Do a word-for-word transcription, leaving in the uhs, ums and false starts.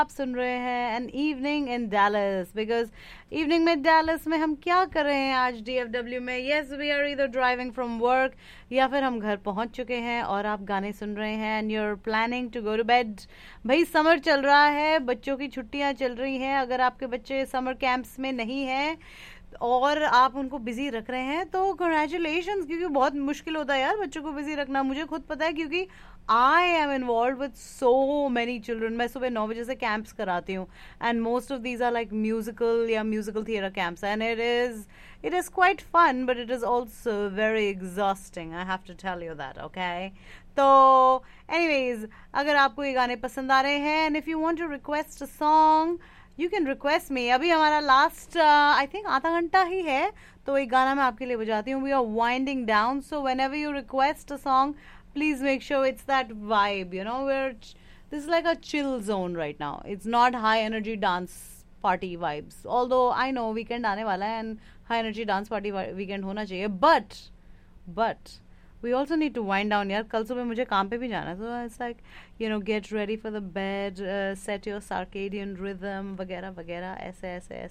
आप सुन रहे हैं an evening in Dallas, because evening में डैलस में हम क्या कर रहे हैं आज डीएफडब्ल्यू में? यस, वी आर इधर ड्राइविंग फ्रॉम वर्क या फिर हम घर पहुंच चुके हैं और आप गाने सुन रहे हैं and you are planning to go to bed. भाई समर चल रहा है, बच्चों की छुट्टियां चल रही हैं। अगर आपके बच्चे समर कैंप्स में नहीं हैं और आप उनको बिजी रख रहे हैं तो कंग्रेचुलेशन, क्योंकि बहुत मुश्किल होता है यार बच्चों को बिजी रखना। मुझे खुद पता है क्योंकि I am involve with so many children. मैं सुबह नौ बजे से कैंप्स कराती हूँ and most of these are like musical या musical theatre camps and it is it is quite fun, but it is also very exhausting, I have to tell you that, okay? तो anyways, अगर आपको ये गाने पसंद आ रहे हैं and if you want to request a song, you can request me. अभी हमारा लास्ट आई थिंक आधा घंटा ही है, तो एक गाना मैं आपके लिए बजाती हूँ. We are winding down, so whenever you request a song, please make sure it's that vibe, you know, where this is like a chill zone right now. It's not high energy dance party vibes. Although I know weekend आने वाला है and high energy dance party weekend होना चाहिए, but but we also need to wind down यार. कल सुबह मुझे काम पे भी जाना है, so it's like, you know, get ready for the bed, uh, set your circadian rhythm वगैरह वगैरह, ऐसे ऐसे ऐसे